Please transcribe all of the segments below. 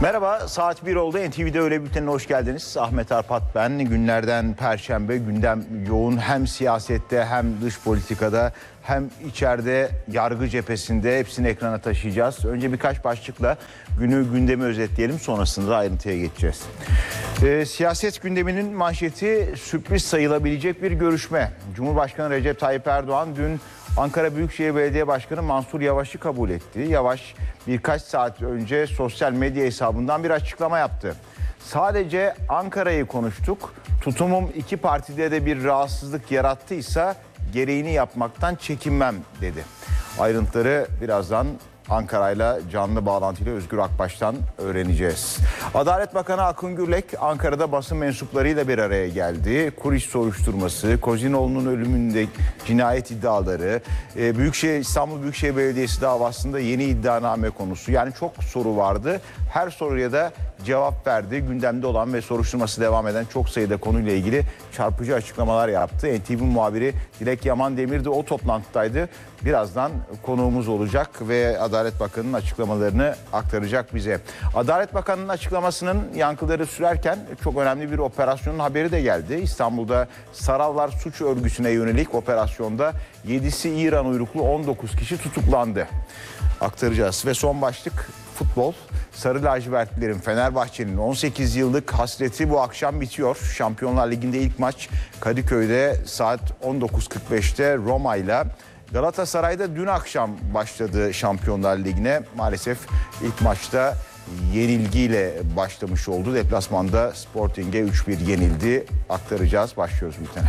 Merhaba, saat 1 oldu. NTV'de öğle bültenine hoş geldiniz. Ahmet Arpat ben. Günlerden Perşembe, gündem yoğun. Hem siyasette hem dış politikada hem içeride yargı cephesinde hepsini ekrana taşıyacağız. Önce birkaç başlıkla gündemi özetleyelim, sonrasında ayrıntıya geçeceğiz. Siyaset gündeminin manşeti sürpriz sayılabilecek bir görüşme. Cumhurbaşkanı Recep Tayyip Erdoğan dün Ankara Büyükşehir Belediye Başkanı Mansur Yavaş'ı kabul etti. Yavaş birkaç saat önce sosyal medya hesabından bir açıklama yaptı. Sadece Ankara'yı konuştuk. Tutumum iki partide de bir rahatsızlık yarattıysa gereğini yapmaktan çekinmem dedi. Ayrıntıları birazdan Ankara'yla canlı bağlantıyla Özgür Akbaş'tan öğreneceğiz. Adalet Bakanı Akın Gürlek Ankara'da basın mensuplarıyla bir araya geldi. Kuriş soruşturması, Kozinoğlu'nun ölümünde cinayet iddiaları, İstanbul Büyükşehir Belediyesi davasında yeni iddianame konusu. Yani çok soru vardı. Her soruya da cevap verdi. Gündemde olan ve soruşturması devam eden çok sayıda konuyla ilgili çarpıcı açıklamalar yaptı. NTV muhabiri Dilek Yaman Demir de o toplantıdaydı. Birazdan konuğumuz olacak ve Adalet Bakanı'nın açıklamalarını aktaracak bize. Adalet Bakanı'nın açıklamasının yankıları sürerken çok önemli bir operasyonun haberi de geldi. İstanbul'da Sarallar suç örgütüne yönelik operasyonda 7'si İran uyruklu 19 kişi tutuklandı. Aktaracağız ve son başlık futbol. Sarı lacivertlilerin, Fenerbahçe'nin 18 yıllık hasreti bu akşam bitiyor. Şampiyonlar Ligi'nde ilk maç Kadıköy'de saat 19.45'te Roma ile. Galatasaray'da dün akşam başladı Şampiyonlar Ligi'ne. Maalesef ilk maçta yenilgiyle başlamış oldu. Deplasmanda Sporting'e 3-1 yenildi. Aktaracağız. Başlıyoruz bültene.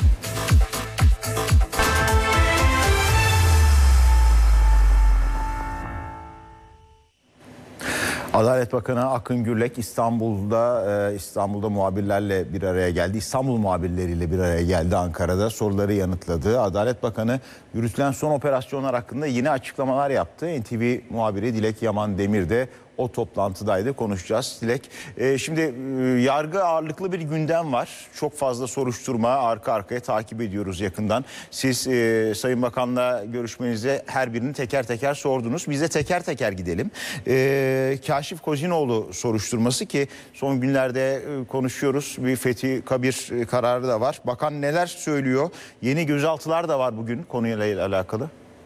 Adalet Bakanı Akın Gürlek İstanbul'da muhabirlerle bir araya geldi. İstanbul muhabirleriyle bir araya geldi Ankara'da. Soruları yanıtladı. Adalet Bakanı yürütülen son operasyonlar hakkında yeni açıklamalar yaptı. NTV muhabiri Dilek Yaman Demir de o toplantıdaydı. Konuşacağız. Dilek, şimdi yargı ağırlıklı bir gündem var. Çok fazla soruşturma arka arkaya takip ediyoruz yakından. Siz Sayın Bakan'la görüşmenizde her birini teker teker sordunuz. Biz de teker teker gidelim. Kaşif Kozinoğlu soruşturması ki son günlerde konuşuyoruz. Bir Fethi Kabir kararı da var. Bakan neler söylüyor? Yeni gözaltılar da var bugün konuyla alakalı.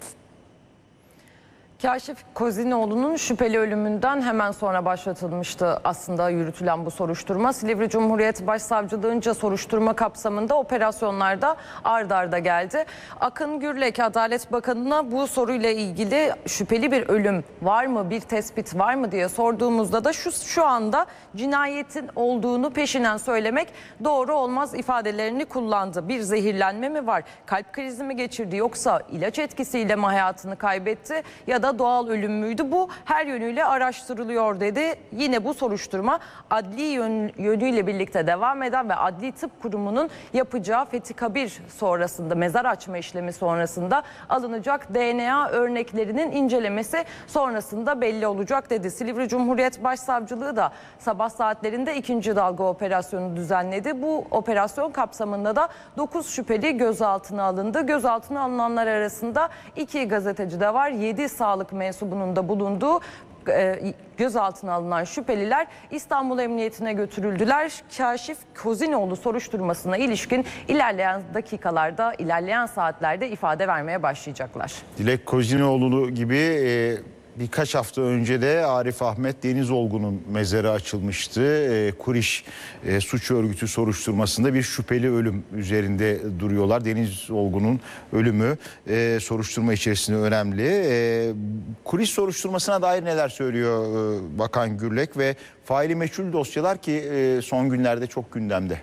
Kaşif Kozinoğlu'nun şüpheli ölümünden hemen sonra başlatılmıştı aslında yürütülen bu soruşturma. Silivri Cumhuriyet Başsavcılığınca soruşturma kapsamında operasyonlarda ard arda geldi. Akın Gürlek Adalet Bakanı'na bu soruyla ilgili şüpheli bir ölüm var mı, bir tespit var mı diye sorduğumuzda da şu anda cinayetin olduğunu peşinen söylemek doğru olmaz ifadelerini kullandı. Bir zehirlenme mi var, kalp krizi mi geçirdi yoksa ilaç etkisiyle mi hayatını kaybetti ya da doğal ölüm müydü? Bu her yönüyle araştırılıyor dedi. Yine bu soruşturma adli yönüyle birlikte devam eden ve Adli Tıp Kurumu'nun yapacağı Fethi Kabir sonrasında, mezar açma işlemi sonrasında alınacak DNA örneklerinin incelemesi sonrasında belli olacak dedi. Silivri Cumhuriyet Başsavcılığı da sabah saatlerinde ikinci dalga operasyonu düzenledi. Bu operasyon kapsamında da 9 şüpheli gözaltına alındı. Gözaltına alınanlar arasında 2 gazeteci de var. 7 sağlık mensubunun da bulunduğu gözaltına alınan şüpheliler İstanbul Emniyetine götürüldüler. Kaşif Kozinoğlu soruşturmasına ilişkin ilerleyen dakikalarda, ilerleyen saatlerde ifade vermeye başlayacaklar. Dilek, Kozinoğlu gibi birkaç hafta önce de Arif Ahmet Denizolgu'nun mezarı açılmıştı. Kuriş suç örgütü soruşturmasında bir şüpheli ölüm üzerinde duruyorlar. Denizolgu'nun ölümü soruşturma içerisinde önemli. Kuriş soruşturmasına dair neler söylüyor Bakan Gürlek ve faili meçhul dosyalar ki son günlerde çok gündemde.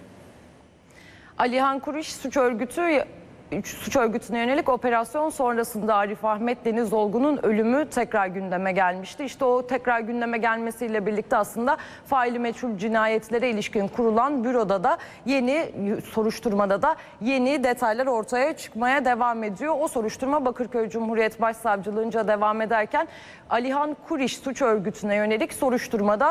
Alihan Kuriş suç örgütüne yönelik operasyon sonrasında Arif Ahmet Denizolgu'nun ölümü tekrar gündeme gelmişti. İşte o tekrar gündeme gelmesiyle birlikte aslında faili meçhul cinayetlere ilişkin kurulan büroda da soruşturmada da yeni detaylar ortaya çıkmaya devam ediyor. O soruşturma Bakırköy Cumhuriyet Başsavcılığınca devam ederken Alihan Kuriş suç örgütüne yönelik soruşturmada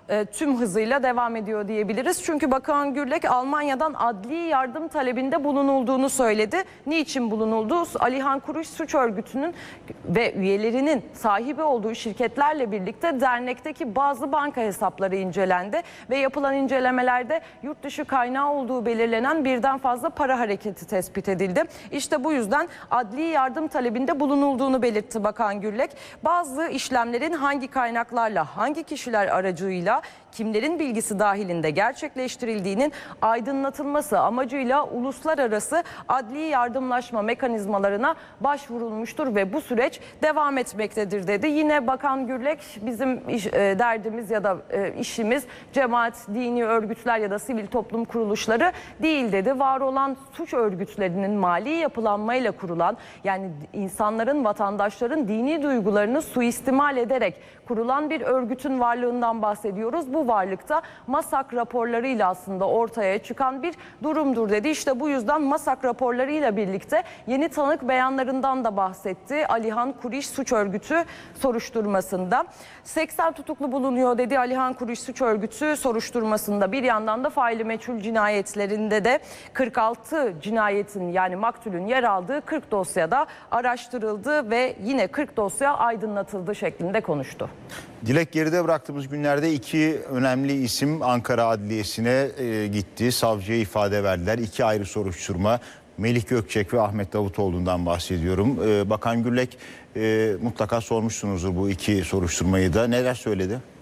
tüm hızıyla devam ediyor diyebiliriz. Çünkü Bakan Gürlek Almanya'dan adli yardım talebinde bulunulduğunu söyledi. Niçin bulunuldu? Alihan Kuruş suç örgütünün ve üyelerinin sahibi olduğu şirketlerle birlikte dernekteki bazı banka hesapları incelendi ve yapılan incelemelerde yurt dışı kaynağı olduğu belirlenen birden fazla para hareketi tespit edildi. İşte bu yüzden adli yardım talebinde bulunulduğunu belirtti Bakan Gürlek. Bazı işlemlerin hangi kaynaklarla, hangi kişiler aracıyla, kimlerin bilgisi dahilinde gerçekleştirildiğinin aydınlatılması amacıyla uluslararası adli yardımlaşma mekanizmalarına başvurulmuştur ve bu süreç devam etmektedir dedi. Yine Bakan Gürlek bizim derdimiz ya da işimiz cemaat, dini örgütler ya da sivil toplum kuruluşları değil dedi. Var olan suç örgütlerinin mali yapılanmayla kurulan, yani insanların, vatandaşların dini duygularını suistimal ederek kurulan bir örgütün varlığından bahsediyoruz. Bu varlıkta MASAK raporlarıyla aslında ortaya çıkan bir durumdur dedi. İşte bu yüzden MASAK raporlarıyla birlikte yeni tanık beyanlarından da bahsetti. Alihan Kuruş suç örgütü soruşturmasında 80 tutuklu bulunuyor dedi. Alihan Kuruş suç örgütü soruşturmasında bir yandan da faili meçhul cinayetlerinde de 46 cinayetin, yani maktulün yer aldığı 40 dosyada araştırıldı ve yine 40 dosya aydınlatıldı şeklinde konuştu. Dilek, geride bıraktığımız günlerde iki önemli isim Ankara Adliyesi'ne gitti. Savcıya ifade verdiler. İki ayrı soruşturma. Melih Gökçek ve Ahmet Davutoğlu'ndan bahsediyorum. Bakan Gürlek mutlaka sormuşsunuzdur bu iki soruşturmayı da. Neler söyledi?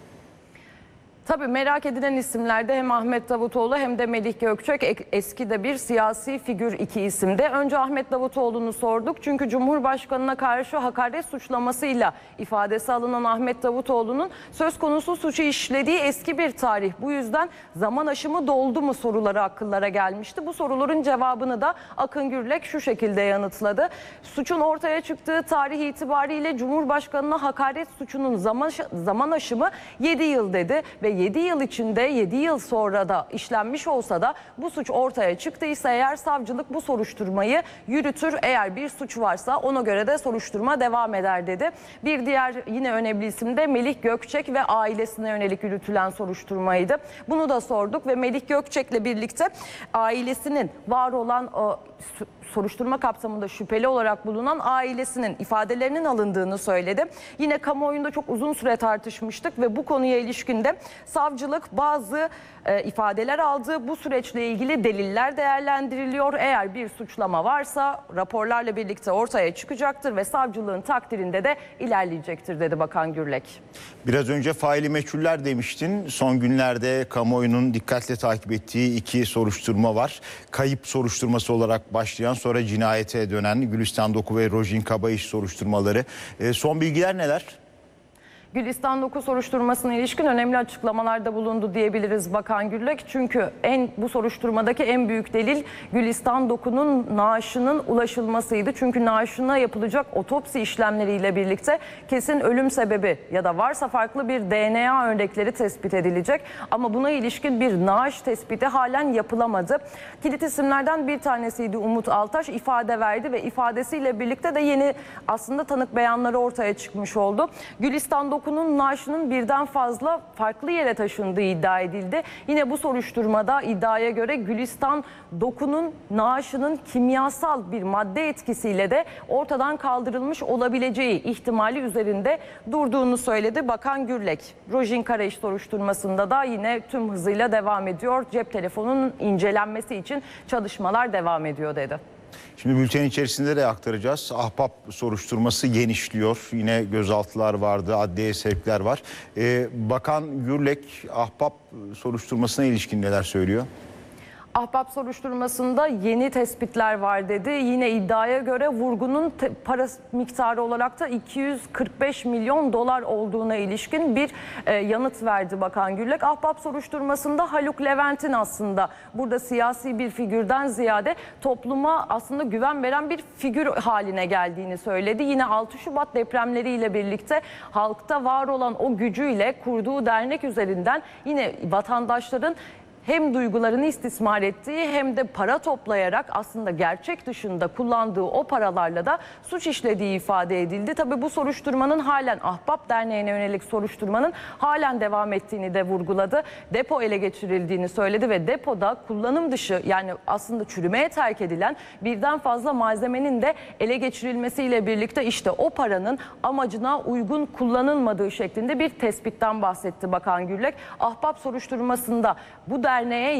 Tabii merak edilen isimlerde hem Ahmet Davutoğlu hem de Melih Gökçek, eski de bir siyasi figür iki isimde. Önce Ahmet Davutoğlu'nu sorduk çünkü Cumhurbaşkanı'na karşı hakaret suçlamasıyla ifadesi alınan Ahmet Davutoğlu'nun söz konusu suçu işlediği eski bir tarih. Bu yüzden zaman aşımı doldu mu soruları akıllara gelmişti. Bu soruların cevabını da Akın Gürlek şu şekilde yanıtladı. Suçun ortaya çıktığı tarih itibariyle Cumhurbaşkanı'na hakaret suçunun zaman aşımı 7 yıl dedi ve 7 yıl içinde 7 yıl sonra da işlenmiş olsa da bu suç ortaya çıktıysa eğer savcılık bu soruşturmayı yürütür. Eğer bir suç varsa ona göre de soruşturma devam eder dedi. Bir diğer yine önemli isim de Melih Gökçek ve ailesine yönelik yürütülen soruşturmaydı. Bunu da sorduk ve Melih Gökçek'le birlikte ailesinin var olan soruşturma kapsamında şüpheli olarak bulunan ailesinin ifadelerinin alındığını söyledi. Yine kamuoyunda çok uzun süre tartışmıştık ve bu konuya ilişkin de savcılık bazı ifadeler aldı. Bu süreçle ilgili deliller değerlendiriliyor. Eğer bir suçlama varsa raporlarla birlikte ortaya çıkacaktır ve savcılığın takdirinde de ilerleyecektir dedi Bakan Gürlek. Biraz önce faili meçhuller demiştin. Son günlerde kamuoyunun dikkatle takip ettiği iki soruşturma var. Kayıp soruşturması olarak başlayan, sonra cinayete dönen Gülistan Doku ve Rojin Kabayiş soruşturmaları. Son bilgiler neler? Gülistan Doku soruşturmasına ilişkin önemli açıklamalarda bulundu diyebiliriz Bakan Gürlek. Çünkü bu soruşturmadaki en büyük delil Gülistan Doku'nun naaşının ulaşılmasıydı. Çünkü naaşına yapılacak otopsi işlemleriyle birlikte kesin ölüm sebebi ya da varsa farklı bir DNA örnekleri tespit edilecek. Ama buna ilişkin bir naaş tespiti halen yapılamadı. Kilit isimlerden bir tanesiydi Umut Altaş, ifade verdi ve ifadesiyle birlikte de yeni aslında tanık beyanları ortaya çıkmış oldu. Gülistan Doku'nun naaşının birden fazla farklı yere taşındığı iddia edildi. Yine bu soruşturmada iddiaya göre Gülistan Doku'nun naaşının kimyasal bir madde etkisiyle de ortadan kaldırılmış olabileceği ihtimali üzerinde durduğunu söyledi Bakan Gürlek. Rojin Kabayiş soruşturmasında da yine tüm hızıyla devam ediyor. Cep telefonunun incelenmesi için çalışmalar devam ediyor dedi. Şimdi bültenin içerisinde de aktaracağız. Ahbap soruşturması genişliyor. Yine gözaltılar vardı, adliye sevkler var. Bakan Gürlek Ahbap soruşturmasına ilişkin neler söylüyor? Ahbap soruşturmasında yeni tespitler var dedi. Yine iddiaya göre vurgunun para miktarı olarak da 245 milyon dolar olduğuna ilişkin bir yanıt verdi Bakan Gürlek. Ahbap soruşturmasında Haluk Levent'in aslında burada siyasi bir figürden ziyade topluma aslında güven veren bir figür haline geldiğini söyledi. Yine 6 Şubat depremleriyle birlikte halkta var olan o gücüyle kurduğu dernek üzerinden yine vatandaşların hem duygularını istismar ettiği hem de para toplayarak aslında gerçek dışında kullandığı o paralarla da suç işlediği ifade edildi. Tabii bu soruşturmanın halen Ahbap Derneği'ne yönelik soruşturmanın halen devam ettiğini de vurguladı. Depo ele geçirildiğini söyledi ve depoda kullanım dışı, yani aslında çürümeye terk edilen birden fazla malzemenin de ele geçirilmesiyle birlikte işte o paranın amacına uygun kullanılmadığı şeklinde bir tespitten bahsetti Bakan Gürlek. Ahbap soruşturmasında bu derneğe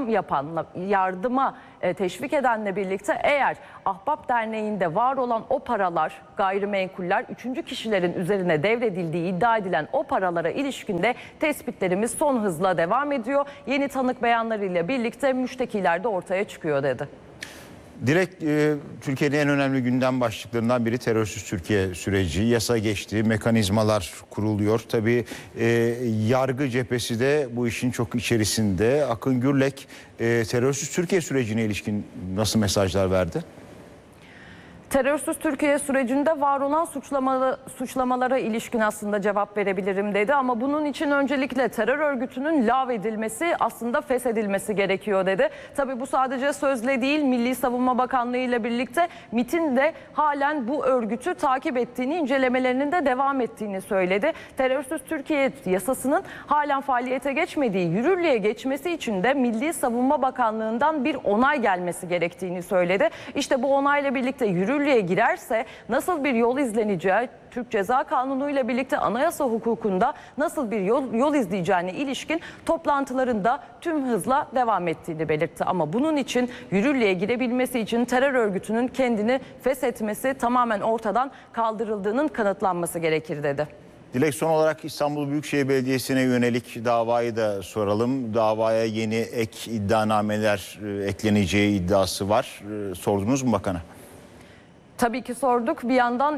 yardıma teşvik edenle birlikte eğer Ahbap Derneği'nde var olan o paralar, gayrimenkuller, üçüncü kişilerin üzerine devredildiği iddia edilen o paralara ilişkin de tespitlerimiz son hızla devam ediyor. Yeni tanık beyanlarıyla birlikte müştekiler de ortaya çıkıyor dedi. Dilek, Türkiye'nin en önemli gündem başlıklarından biri terörsüz Türkiye süreci. Yasa geçti, mekanizmalar kuruluyor. Tabii yargı cephesi de bu işin çok içerisinde. Akın Gürlek terörsüz Türkiye sürecine ilişkin nasıl mesajlar verdi? Terörsüz Türkiye sürecinde var olan suçlamalara ilişkin aslında cevap verebilirim dedi. Ama bunun için öncelikle terör örgütünün lağvedilmesi, aslında feshedilmesi gerekiyor dedi. Tabii bu sadece sözle değil, Milli Savunma Bakanlığı ile birlikte MİT'in de halen bu örgütü takip ettiğini, incelemelerinin de devam ettiğini söyledi. Terörsüz Türkiye yasasının halen faaliyete geçmediği, yürürlüğe geçmesi için de Milli Savunma Bakanlığı'ndan bir onay gelmesi gerektiğini söyledi. İşte bu onayla birlikte yürürlüğe girerse nasıl bir yol izleneceği, Türk Ceza Kanunu ile birlikte anayasa hukukunda nasıl bir yol izleyeceğine ilişkin toplantılarında tüm hızla devam ettiğini belirtti. Ama bunun için yürürlüğe girebilmesi için terör örgütünün kendini feshetmesi, tamamen ortadan kaldırıldığının kanıtlanması gerekir dedi. Dilek, son olarak İstanbul Büyükşehir Belediyesi'ne yönelik davayı da soralım. Davaya yeni ek iddianameler ekleneceği iddiası var. Sordunuz mu bakana? Tabii ki sorduk. Bir yandan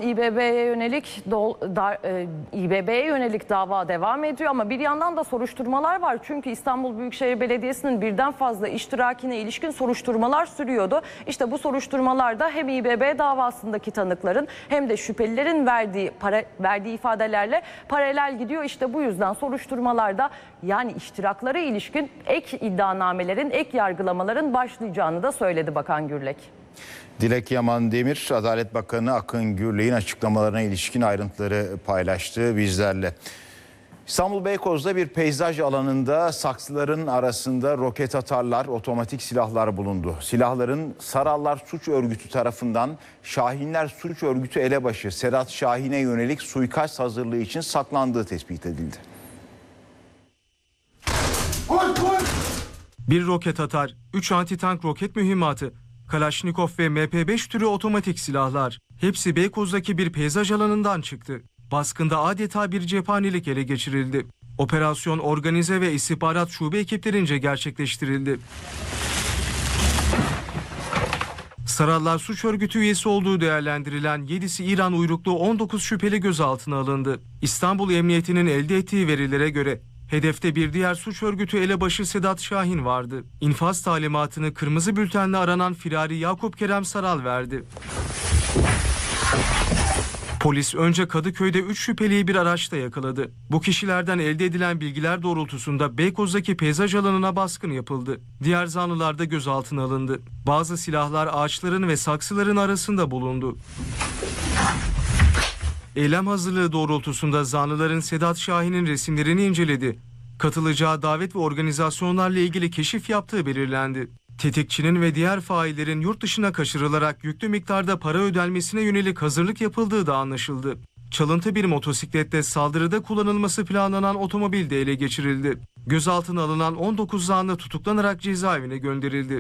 İBB'ye yönelik dava devam ediyor ama bir yandan da soruşturmalar var. Çünkü İstanbul Büyükşehir Belediyesi'nin birden fazla iştirakine ilişkin soruşturmalar sürüyordu. İşte bu soruşturmalarda hem İBB davasındaki tanıkların hem de şüphelilerin verdiği ifadelerle paralel gidiyor. İşte bu yüzden soruşturmalarda, yani iştiraklara ilişkin ek iddianamelerin, ek yargılamaların başlayacağını da söyledi Bakan Gürlek. Dilek Yaman Demir, Adalet Bakanı Akın Gürlek'in açıklamalarına ilişkin ayrıntıları paylaştı bizlerle. İstanbul Beykoz'da bir peyzaj alanında saksıların arasında roket atarlar, otomatik silahlar bulundu. Silahların Sarallar Suç Örgütü tarafından Şahinler Suç Örgütü elebaşı Sedat Şahin'e yönelik suikast hazırlığı için saklandığı tespit edildi. Bir roket atar, 3 antitank roket mühimmatı, Kalaşnikov ve MP5 türü otomatik silahlar. Hepsi Beykoz'daki bir peyzaj alanından çıktı. Baskında adeta bir cephanelik ele geçirildi. Operasyon organize ve istihbarat şube ekiplerince gerçekleştirildi. Sarallar Suç Örgütü üyesi olduğu değerlendirilen 7'si İran uyruklu 19 şüpheli gözaltına alındı. İstanbul Emniyeti'nin elde ettiği verilere göre hedefte bir diğer suç örgütü elebaşı Sedat Şahin vardı. İnfaz talimatını kırmızı bültenle aranan firari Yakup Kerem Saral verdi. Polis önce Kadıköy'de 3 şüpheliyi bir araçta yakaladı. Bu kişilerden elde edilen bilgiler doğrultusunda Beykoz'daki peyzaj alanına baskın yapıldı. Diğer zanlılar da gözaltına alındı. Bazı silahlar ağaçların ve saksıların arasında bulundu. Eylem hazırlığı doğrultusunda zanlıların Sedat Şahin'in resimlerini inceledi. Katılacağı davet ve organizasyonlarla ilgili keşif yaptığı belirlendi. Tetikçinin ve diğer faillerin yurt dışına kaçırılarak yüklü miktarda para ödenmesine yönelik hazırlık yapıldığı da anlaşıldı. Çalıntı bir motosiklette saldırıda kullanılması planlanan otomobil de ele geçirildi. Gözaltına alınan 19 zanlı tutuklanarak cezaevine gönderildi.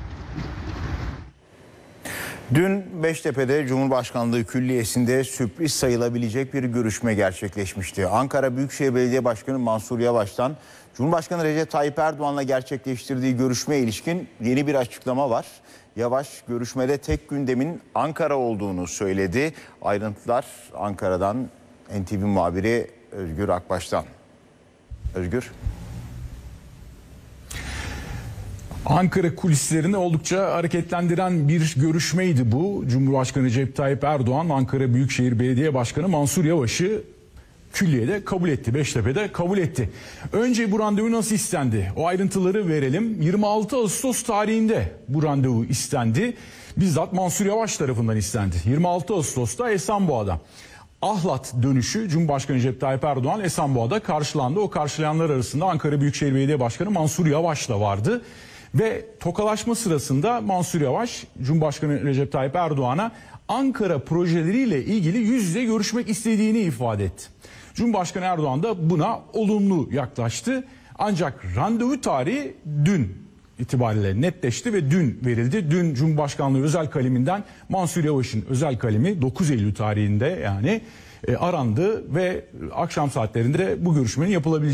Dün Beştepe'de Cumhurbaşkanlığı Külliyesi'nde sürpriz sayılabilecek bir görüşme gerçekleşmişti. Ankara Büyükşehir Belediye Başkanı Mansur Yavaş'tan Cumhurbaşkanı Recep Tayyip Erdoğan'la gerçekleştirdiği görüşmeye ilişkin yeni bir açıklama var. Yavaş görüşmede tek gündemin Ankara olduğunu söyledi. Ayrıntılar Ankara'dan NTV muhabiri Özgür Akbaş'tan. Özgür. Ankara kulislerini oldukça hareketlendiren bir görüşmeydi bu. Cumhurbaşkanı Recep Tayyip Erdoğan, Ankara Büyükşehir Belediye Başkanı Mansur Yavaş'ı Külliye'de kabul etti. Beştepe'de kabul etti. Önce bu randevu nasıl istendi? O ayrıntıları verelim. 26 Ağustos tarihinde bu randevu istendi. Bizzat Mansur Yavaş tarafından istendi. 26 Ağustos'ta Esenboğa'da. Ahlat dönüşü Cumhurbaşkanı Recep Tayyip Erdoğan Esenboğa'da karşılandı. O karşılayanlar arasında Ankara Büyükşehir Belediye Başkanı Mansur Yavaş da vardı. Ve tokalaşma sırasında Mansur Yavaş Cumhurbaşkanı Recep Tayyip Erdoğan'a Ankara projeleriyle ilgili yüz yüze görüşmek istediğini ifade etti. Cumhurbaşkanı Erdoğan da buna olumlu yaklaştı. Ancak randevu tarihi dün itibariyle netleşti ve dün verildi. Dün Cumhurbaşkanlığı özel kaleminden Mansur Yavaş'ın özel kalemi 9 Eylül tarihinde yani arandı ve akşam saatlerinde bu görüşmenin yapılabileceği